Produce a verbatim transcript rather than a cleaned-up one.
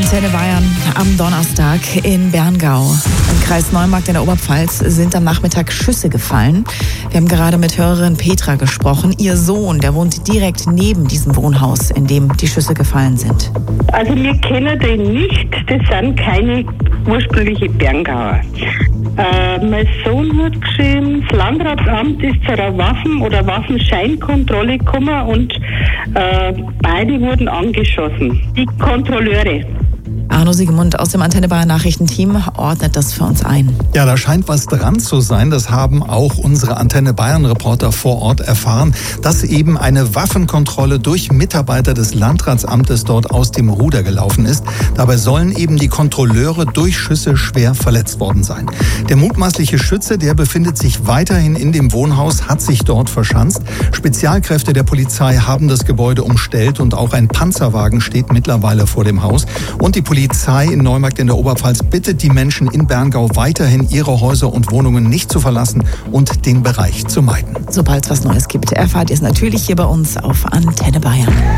Antenne Bayern am Donnerstag in Berngau. Im Kreis Neumarkt in der Oberpfalz sind am Nachmittag Schüsse gefallen. Wir haben gerade mit Hörerin Petra gesprochen. Ihr Sohn, der wohnt direkt neben diesem Wohnhaus, in dem die Schüsse gefallen sind. Also wir kennen den nicht, das sind keine ursprüngliche Berngauer. Äh, mein Sohn hat geschrieben, das Landratsamt ist zu einer Waffen- oder Waffenscheinkontrolle gekommen und äh, beide wurden angeschossen. Die Kontrolleure. Arno Siegemund aus dem Antenne Bayern Nachrichtenteam ordnet das für uns ein. Ja, da scheint was dran zu sein. Das haben auch unsere Antenne Bayern Reporter vor Ort erfahren, dass eben eine Waffenkontrolle durch Mitarbeiter des Landratsamtes dort aus dem Ruder gelaufen ist. Dabei sollen eben die Kontrolleure durch Schüsse schwer verletzt worden sein. Der mutmaßliche Schütze, der befindet sich weiterhin in dem Wohnhaus, hat sich dort verschanzt. Spezialkräfte der Polizei haben das Gebäude umstellt und auch ein Panzerwagen steht mittlerweile vor dem Haus. Und die Polizei Die Polizei in Neumarkt in der Oberpfalz bittet die Menschen in Berngau weiterhin ihre Häuser und Wohnungen nicht zu verlassen und den Bereich zu meiden. Sobald es was Neues gibt, erfahrt ihr es natürlich hier bei uns auf Antenne Bayern.